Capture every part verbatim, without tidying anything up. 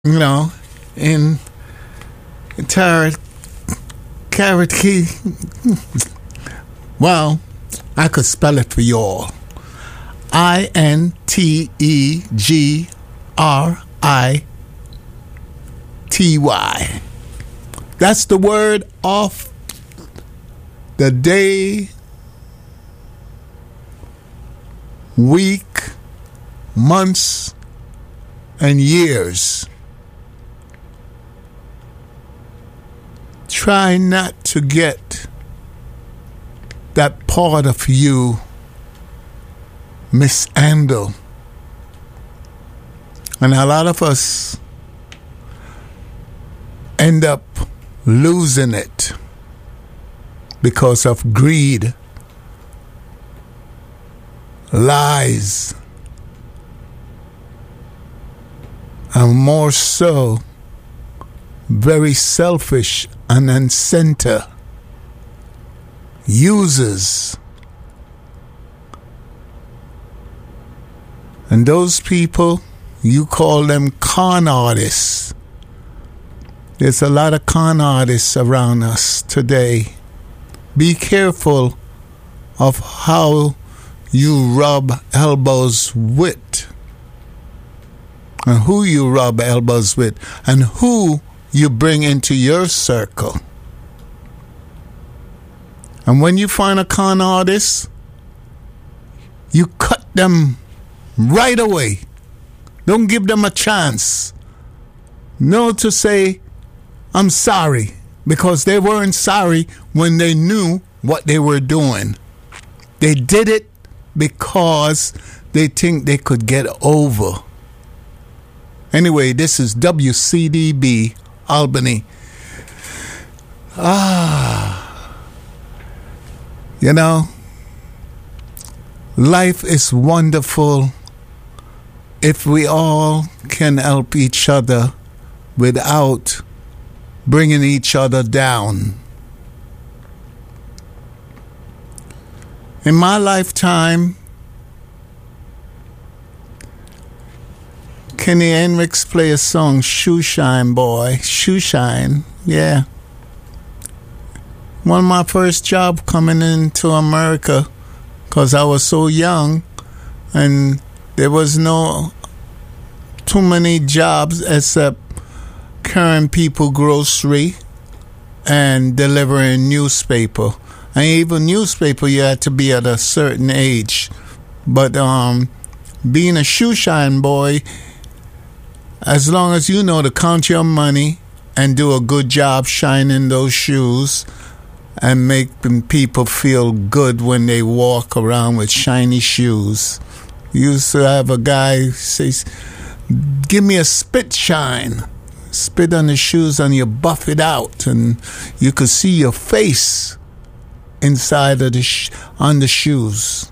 you know, in Tarot Carrot Key. Well, I could spell it for you all. I N T E G R I T Y. That's the word of the day, week, months, and years. Try not to get that part of you mishandled. And a lot of us end up losing it because of greed, lies, and more so, very selfish and uncentered users. And those people, you call them con artists. There's a lot of con artists around us today. Be careful of how you rub elbows with, and who you rub elbows with, and who you bring into your circle. And when you find a con artist, you cut them right away. Don't give them a chance. No to say, I'm sorry, because they weren't sorry when they knew what they were doing. They did it because they think they could get over. Anyway, this is W C D B Albany. Ah, you know, life is wonderful if we all can help each other without bringing each other down. In my lifetime, Kenny Hendricks play a song, Shoeshine Boy. Shoeshine, yeah. One of my first job coming into America, because I was so young and there was no too many jobs except carrying people grocery and delivering newspaper. And even newspaper, you had to be at a certain age. But um, being a shoeshine boy, as long as you know to count your money and do a good job shining those shoes and making people feel good when they walk around with shiny shoes. You used to have a guy say, give me a spit shine. Spit on the shoes and you buff it out and you could see your face inside of the sh- on the shoes.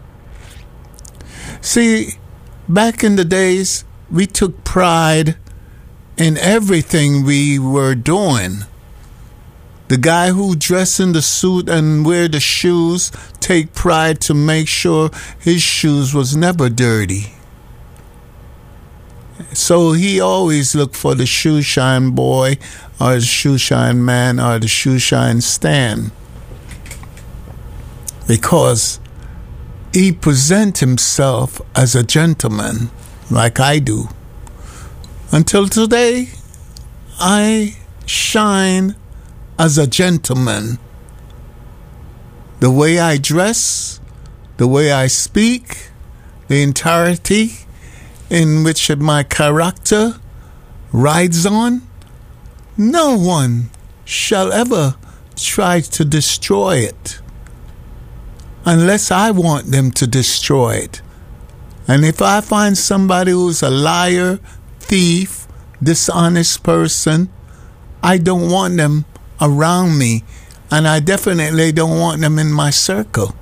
See, back in the days, we took pride in everything we were doing. The guy who dressed in the suit and wear the shoes take pride to make sure his shoes was never dirty. So he always looked for the shoeshine boy or the shoeshine man or the shoeshine stand, because he present himself as a gentleman like I do. Until today, I shine as a gentleman. The way I dress, the way I speak, the entirety in which my character rides on, no one shall ever try to destroy it unless I want them to destroy it. And if I find somebody who's a liar, thief, dishonest person, I don't want them around me, and I definitely don't want them in my circle.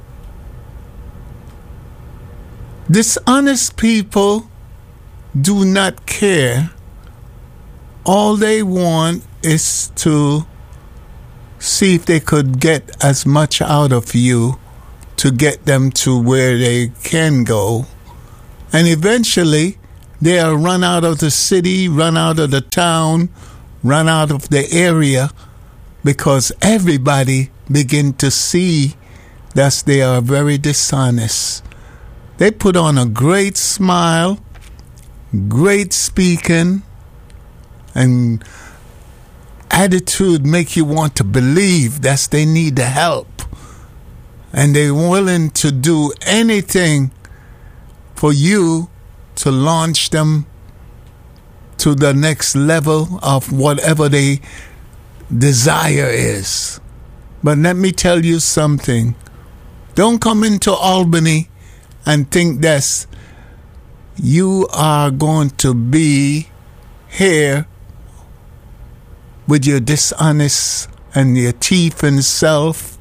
Dishonest people do not care. All they want is to see if they could get as much out of you to get them to where they can go. And eventually, they'll run out of the city, run out of the town, run out of the area, because everybody begin to see that they are very dishonest. They put on a great smile, great speaking, and attitude make you want to believe that they need the help. And they're willing to do anything for you to launch them to the next level of whatever they desire is. But let me tell you something. Don't come into Albany and think that you are going to be here with your dishonest and your thief and self,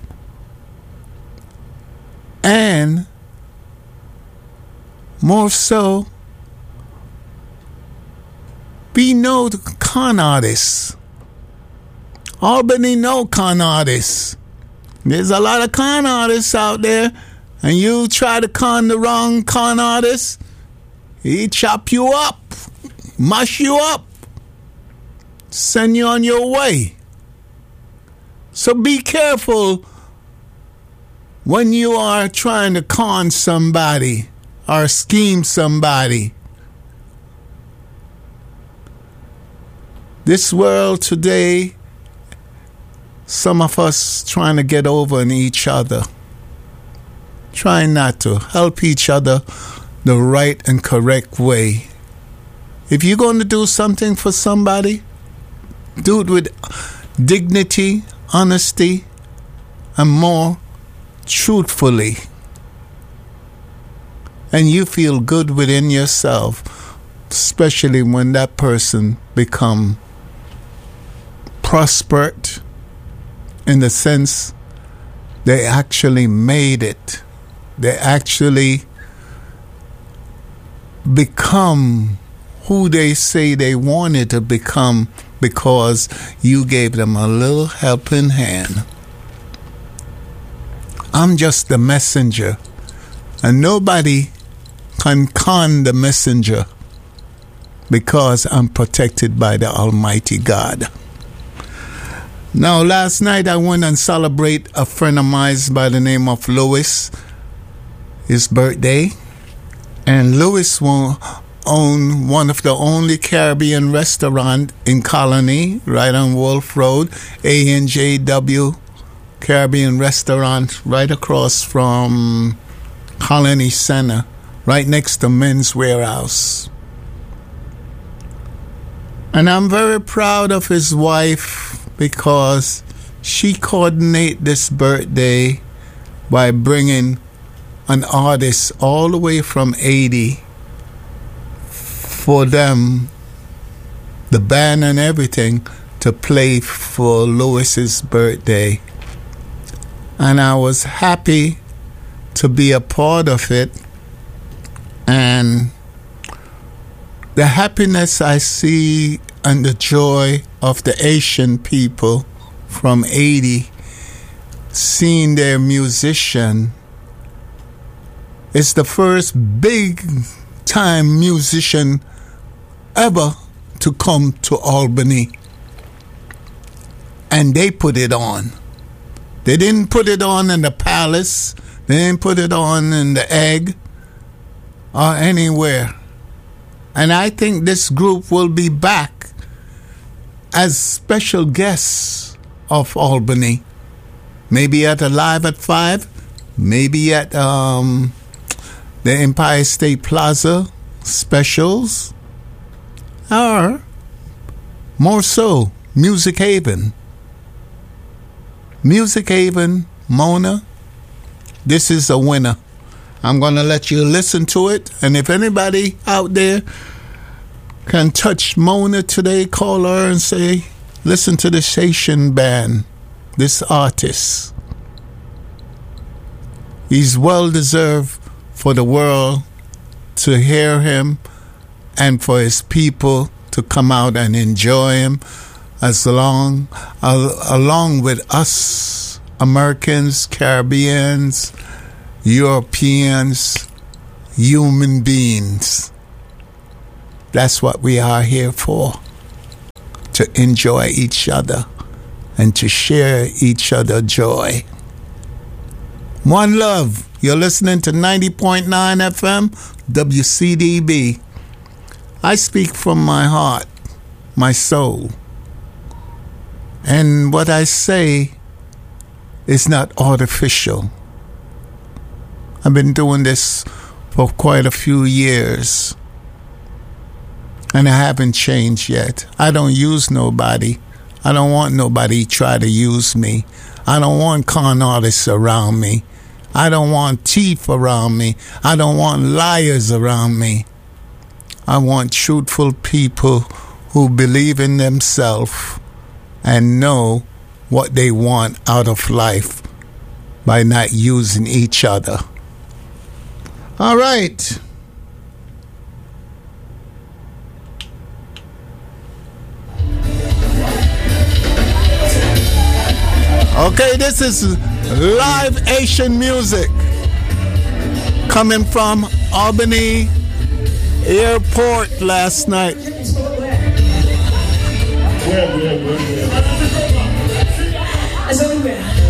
and more so, be no con artists. Albany no con artists. There's a lot of con artists out there, and you try to con the wrong con artist, he chop you up, mush you up, send you on your way. So be careful when you are trying to con somebody or scheme somebody. This world today, some of us trying to get over on each other, trying not to help each other the right and correct way. If you're going to do something for somebody, do it with dignity, honesty, and more truthfully. And you feel good within yourself, especially when that person become prospered in the sense they actually made it. They actually become who they say they wanted to become because you gave them a little helping hand. I'm just the messenger, and nobody can con the messenger because I'm protected by the Almighty God. Now, last night I went and celebrate a friend of mine by the name of Louis, his birthday. And Louis will own one of the only Caribbean restaurant in Colony, right on Wolf Road, A N J W Caribbean Restaurant, right across from Colony Center, right next to Men's Warehouse. And I'm very proud of his wife because she coordinated this birthday by bringing an artist all the way from eighty for them, the band and everything, to play for Louis's birthday. And I was happy to be a part of it. And the happiness I see and the joy of the Asian people from eighty seeing their musician. It's the first big time musician ever to come to Albany. And they put it on. They didn't put it on in the Palace. They didn't put it on in the Egg or anywhere. And I think this group will be back as special guests of Albany. Maybe at a Live at Five. Maybe at um, the Empire State Plaza specials. Or more so, Music Haven. Music Haven, Mona, this is a winner. I'm going to let you listen to it. And if anybody out there can touch Mona today, call her and say, listen to this Haitian band, this artist. He's well deserved for the world to hear him and for his people to come out and enjoy him as long, uh, along with us Americans, Caribbeans, Europeans, human beings. That's what we are here for, to enjoy each other and to share each other joy. One love. You're listening to ninety point nine F M, W C D B. I speak from my heart, my soul. And what I say is not artificial. I've been doing this for quite a few years, and I haven't changed yet. I don't use nobody. I don't want nobody to try to use me. I don't want con artists around me. I don't want thief around me. I don't want liars around me. I want truthful people who believe in themselves and know what they want out of life by not using each other. All right. Okay, this is live Asian music coming from Albany Airport last night. Where, where, where, where?